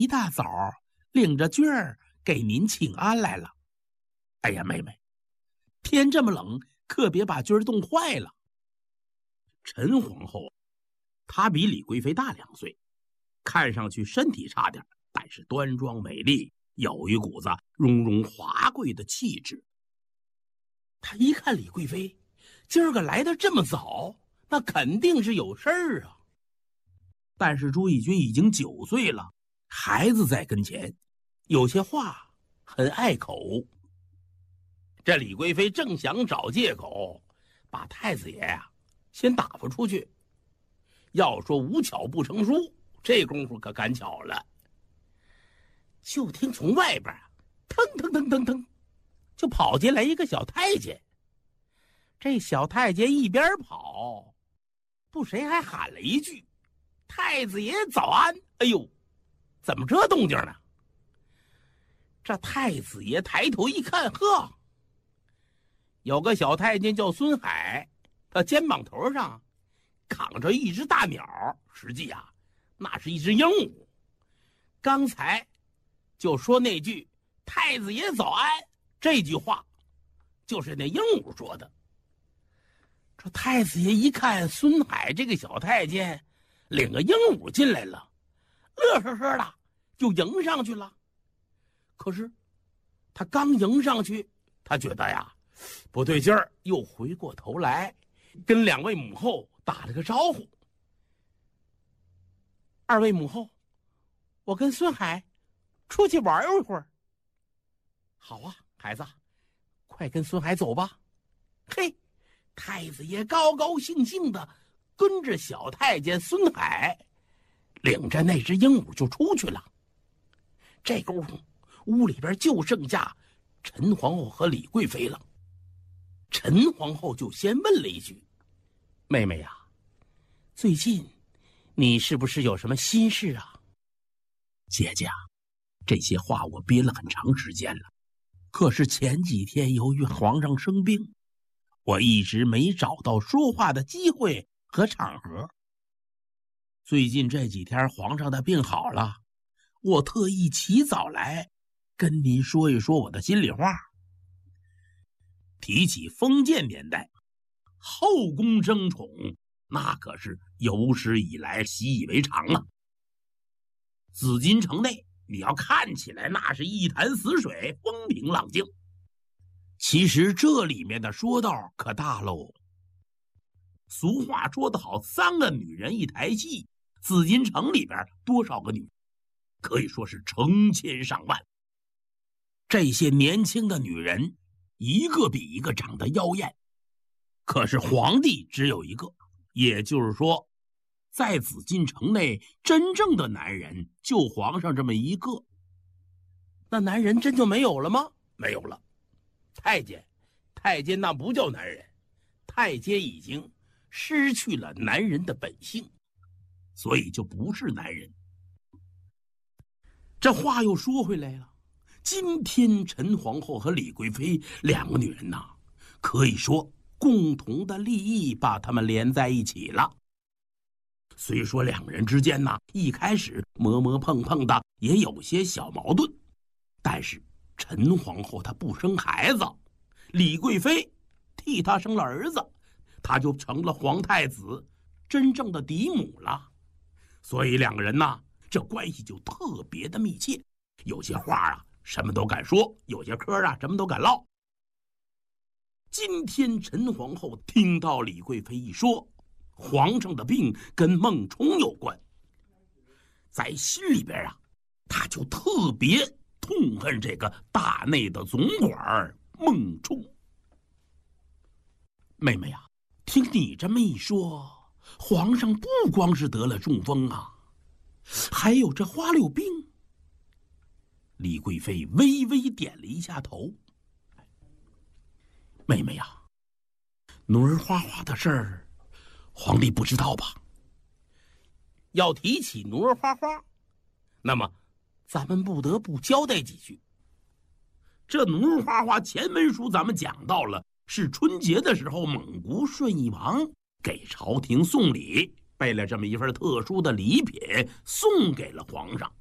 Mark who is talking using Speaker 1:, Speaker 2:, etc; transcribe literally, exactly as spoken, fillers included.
Speaker 1: 一大早领着军儿给您请安来了。哎呀，妹妹，天这么冷，可别把军儿冻坏了。陈皇后，她比李贵妃大两岁，看上去身体差点，但是端庄美丽，有一股子雍容华贵的气质。她一看李贵妃今儿个来得这么早，那肯定是有事儿啊。但是朱翊钧已经九岁了，孩子在跟前，有些话很碍口。这李贵妃正想找借口把太子爷啊先打发出去，要说无巧不成书，这功夫可赶巧了。就听从外边腾腾腾腾腾就跑进来一个小太监。这小太监一边跑，不谁还喊了一句：“太子爷早安！”哎呦，怎么这动静呢？这太子爷抬头一看，呵，有个小太监叫孙海，他肩膀头上扛着一只大鸟，实际啊，那是一只鹦鹉。刚才就说那句“太子爷早安”这句话，就是那鹦鹉说的。这太子爷一看孙海这个小太监领个鹦鹉进来了，乐呵呵的就迎上去了。可是他刚迎上去，他觉得呀不对劲儿，又回过头来跟两位母后打了个招呼：“二位母后，我跟孙海出去玩一会儿。”“好啊，孩子，快跟孙海走吧。”嘿，太子爷高高兴兴的跟着小太监孙海，领着那只鹦鹉就出去了。这功夫，屋里边就剩下陈皇后和李贵妃了。陈皇后就先问了一句：“妹妹呀，最近你是不是有什么心事啊？”“姐姐，这些话我憋了很长时间了，可是前几天由于皇上生病，我一直没找到说话的机会和场合。最近这几天皇上的病好了，我特意起早来跟您说一说我的心里话。”提起封建年代，后宫争宠那可是有史以来习以为常啊。紫禁城内你要看起来那是一潭死水，风平浪静，其实这里面的说道可大喽。俗话说得好，三个女人一台戏，紫禁城里边多少个女人，可以说是成千上万。这些年轻的女人一个比一个长得妖艳，可是皇帝只有一个，也就是说在紫禁城内真正的男人就皇上这么一个。那男人真就没有了吗？没有了。太监太监那不叫男人，太监已经失去了男人的本性，所以就不是男人。这话又说回来了，今天陈皇后和李贵妃两个女人呐，可以说共同的利益把他们连在一起了。虽说两人之间呢，一开始磨磨碰碰的，也有些小矛盾，但是陈皇后她不生孩子，李贵妃替她生了儿子，她就成了皇太子真正的嫡母了。所以两个人呢，这关系就特别的密切，有些话啊什么都敢说，有些嗑啊什么都敢唠。今天陈皇后听到李贵妃一说皇上的病跟孟冲有关，在心里边啊，她就特别痛恨这个大内的总管孟冲。妹妹啊，听你这么一说，皇上不光是得了中风啊，还有这花柳病。李贵妃微微点了一下头。妹妹啊，奴儿花花的事儿皇帝不知道吧？要提起奴儿花花，那么咱们不得不交代几句。这奴儿花花前文书咱们讲到了，是春节的时候蒙古顺义王给朝廷送礼，备了这么一份特殊的礼品送给了皇上。